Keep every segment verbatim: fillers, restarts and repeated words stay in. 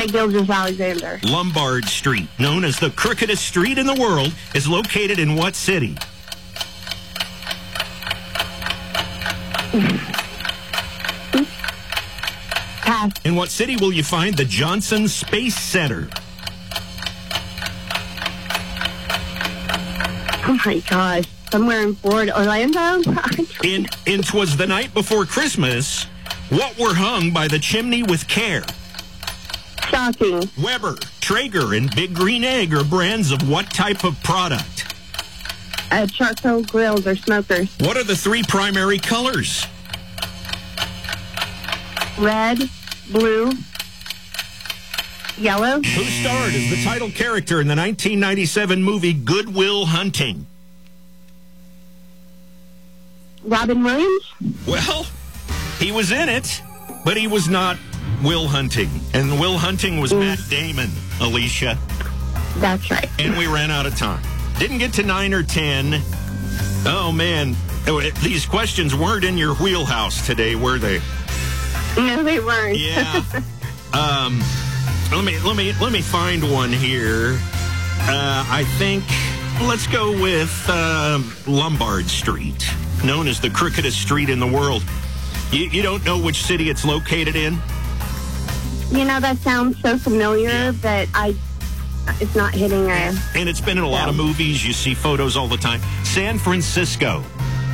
Shea Gilgis-Alexander. Lombard Street, known as the crookedest street in the world, is located in what city? Pass. In what city will you find the Johnson Space Center? Oh my gosh. Somewhere in Florida, Orlando? In in 'Twas the Night Before Christmas, what were hung by the chimney with care? Shocking. Weber, Traeger, and Big Green Egg are brands of what type of product? Uh, charcoal grills or smokers. What are the three primary colors? Red, blue, yellow. Who starred as the title character in the nineteen ninety-seven movie Good Will Hunting? Robin Williams? Well, he was in it, but he was not Will Hunting. And Will Hunting was Matt Damon, Alicia. That's right. And we ran out of time. Didn't get to nine or ten. Oh, man. These questions weren't in your wheelhouse today, were they? No, they weren't. Yeah. um, let me let me let me find one here. Uh, I think let's go with uh, Lombard Street, known as the crookedest street in the world. You, you don't know which city it's located in? You know, that sounds so familiar, Yeah. but I, it's not hitting a... And it's been in a lot of movies. You see photos all the time. San Francisco.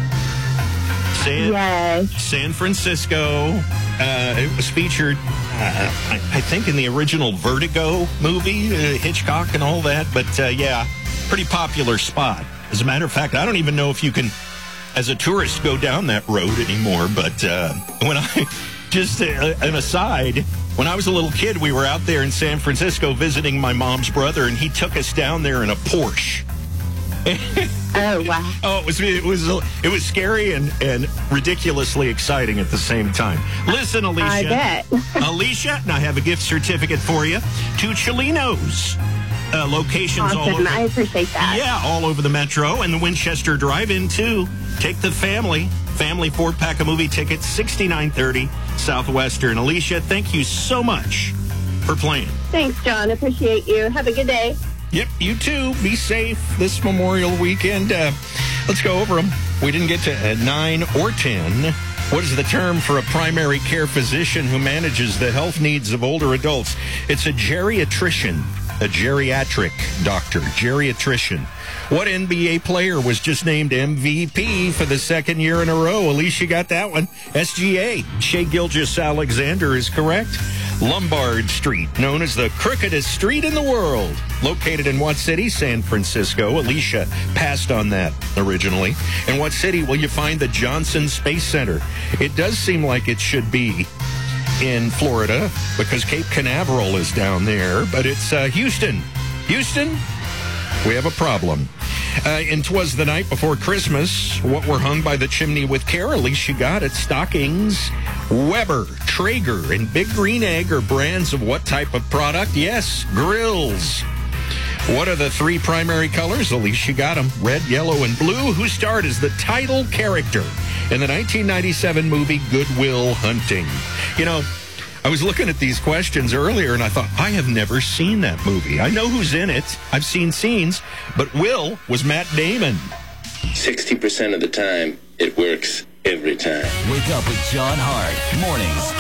San, Yes. San Francisco. Uh, it was featured, uh, I, I think, in the original Vertigo movie, uh, Hitchcock and all that. But, uh, yeah, pretty popular spot. As a matter of fact, I don't even know if you can, as a tourist, go down that road anymore. But uh, when I, just uh, an aside, when I was a little kid, we were out there in San Francisco visiting my mom's brother, and he took us down there in a Porsche. Oh, wow. Oh, it was it was it was scary and, and ridiculously exciting at the same time. Listen, Alicia. I bet. Alicia, and I have a gift certificate for you to Cholinos. Uh, locations all Awesome. over. I appreciate that. Yeah, all over the metro and the Winchester Drive-In too. Take the family. Family four-pack of movie tickets, sixty-nine thirty Southwestern. Alicia, thank you so much for playing. Thanks, John. Appreciate you. Have a good day. Yep, you too. Be safe this Memorial weekend. Uh, let's go over them. We didn't get to uh, nine or ten. What is the term for a primary care physician who manages the health needs of older adults? It's a geriatrician, a geriatric doctor, geriatrician. What N B A player was just named M V P for the second year in a row? At least you got that one. S G A. Shea Gilgis-Alexander is correct. Lombard Street, known as the crookedest street in the world. Located in what city? San Francisco. Alicia passed on that originally. In what city will you find the Johnson Space Center? It does seem like it should be in Florida because Cape Canaveral is down there, but it's uh, Houston. Houston, we have a problem. Uh, and 'Twas the Night Before Christmas. What were hung by the chimney with care? At least you got it. Stockings. Weber, Traeger, and Big Green Egg are brands of what type of product? Yes, grills. What are the three primary colors? At least you got them. Red, yellow, and blue. Who starred as the title character in the nineteen ninety-seven movie Good Will Hunting? You know, I was looking at these questions earlier, and I thought, I have never seen that movie. I know who's in it. I've seen scenes, but Will was Matt Damon. sixty percent of the time, it works every time. Wake up with John Hart. Mornings.